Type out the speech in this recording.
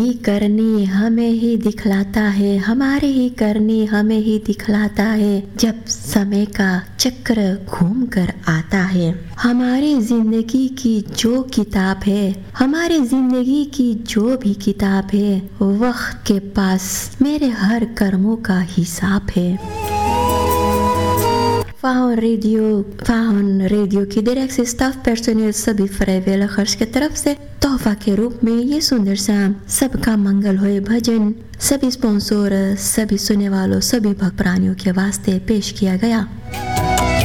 ही करनी हमें ही दिखलाता है, हमारे ही करनी हमें ही दिखलाता है। जब समय का चक्र घूम कर आता है, हमारी जिंदगी की जो किताब है, हमारी जिंदगी की जो भी किताब है, वक्त के पास मेरे हर कर्मों का हिसाब है। फाउन रेडियो की डायरेक्ट स्टाफ पर्सनल सभी फरेवेला खर्च की तरफ से तोहफा के रूप में ये सुंदर सा सबका मंगल होए भजन सभी स्पॉन्सर, सभी सुनने वालों, सभी भक्त प्राणियों के वास्ते पेश किया गया।